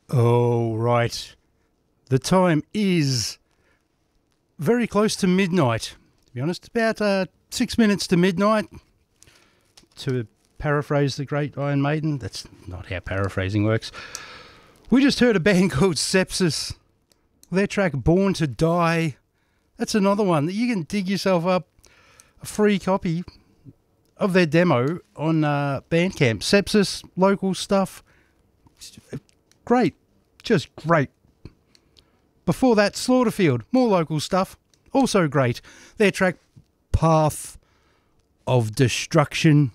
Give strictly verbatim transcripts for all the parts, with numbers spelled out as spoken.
Oh, right. The time is very close to midnight, to be honest. About uh, six minutes to midnight. To paraphrase the great Iron Maiden, that's not how paraphrasing works. We just heard a band called Sepsis. Their track Born to Die. That's another one that you can dig yourself up a free copy of their demo on uh, Bandcamp. Sepsis, local stuff. Great. Just great. Before that, Slaughterfield, more local stuff. Also great. Their track Path of Destruction.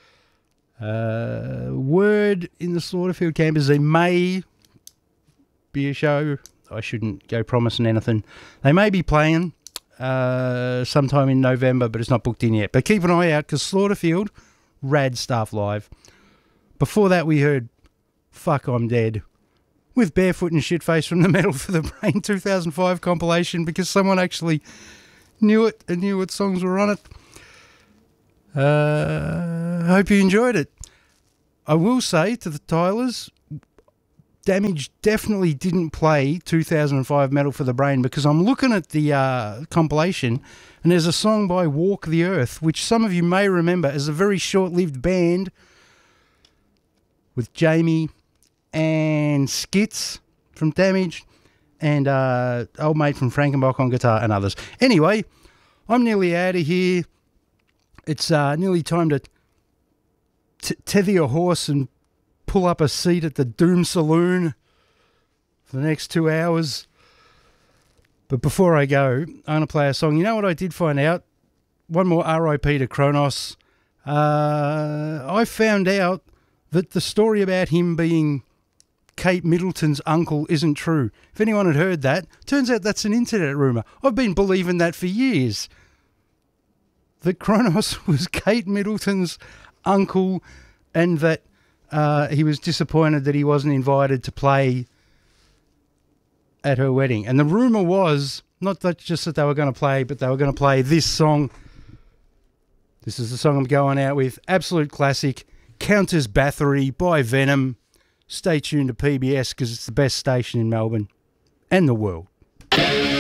Uh, word in the Slaughterfield camp is there may be a show. I shouldn't go promising anything. They may be playing uh, sometime in November, but it's not booked in yet. But keep an eye out because Slaughterfield, rad stuff live. Before that, we heard Fuck I'm Dead with Barefoot and Shitface from the Metal for the Brain two thousand five compilation because someone actually knew it and knew what songs were on it. I uh, hope you enjoyed it. I will say to the Tylers, Damage definitely didn't play two thousand five Metal for the Brain because I'm looking at the uh, compilation and there's a song by Walk the Earth, which some of you may remember as a very short-lived band with Jamie and Skits from Damage and uh, old mate from Frankenbach on guitar and others. Anyway, I'm nearly out of here. It's uh, nearly time to t- tether your horse and pull up a seat at the Doom Saloon for the next two hours. But before I go, I'm going to play a song. You know what I did find out? One more R I P to Kronos. Uh, I found out that the story about him being Kate Middleton's uncle isn't true. If anyone had heard that, turns out that's an internet rumour. I've been believing that for years. That Kronos was Kate Middleton's uncle and that uh, he was disappointed that he wasn't invited to play at her wedding. And the rumour was, not that just that they were going to play, but they were going to play this song. This is the song I'm going out with. Absolute classic. Countess Bathory by Venom. Stay tuned to P B S because it's the best station in Melbourne and the world.